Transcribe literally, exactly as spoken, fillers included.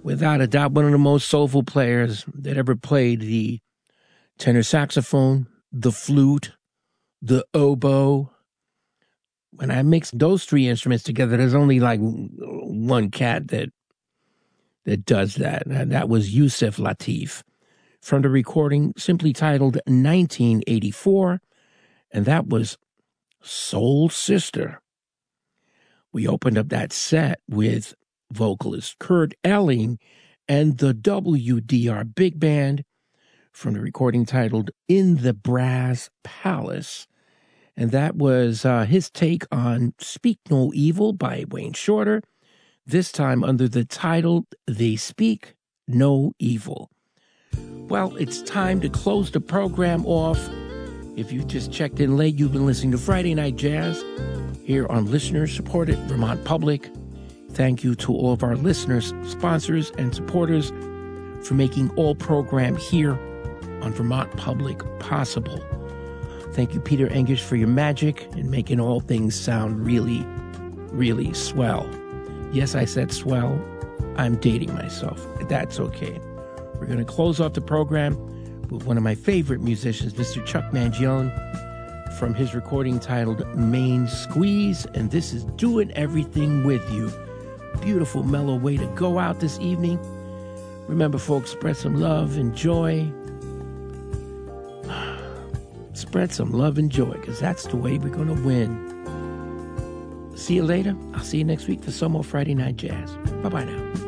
Without a doubt, one of the most soulful players that ever played the tenor saxophone, the flute, the oboe. When I mix those three instruments together, there's only like one cat that that does that. And that was Yusef Lateef from the recording simply titled nineteen eighty-four. And that was Soul Sister. We opened up that set with vocalist Kurt Elling and the W D R Big Band from the recording titled In the Brass Palace. And that was uh, his take on Speak No Evil by Wayne Shorter, this time under the title They Speak No Evil. Well, it's time to close the program off. If you just checked in late, you've been listening to Friday Night Jazz here on listener-supported Vermont Public. Thank you to all of our listeners, sponsors, and supporters for making all program here on Vermont Public possible. Thank you, Peter Engish, for your magic and making all things sound really, really swell. Yes, I said swell. I'm dating myself. That's okay. We're going to close off the program with one of my favorite musicians, Mister Chuck Mangione, from his recording titled Main Squeeze. And this is Doing Everything With You. Beautiful, mellow way to go out this evening. Remember, folks, spread some love and joy. Spread some love and joy, because that's the way we're going to win. See you later. I'll see you next week for some more Friday Night Jazz. Bye-bye now.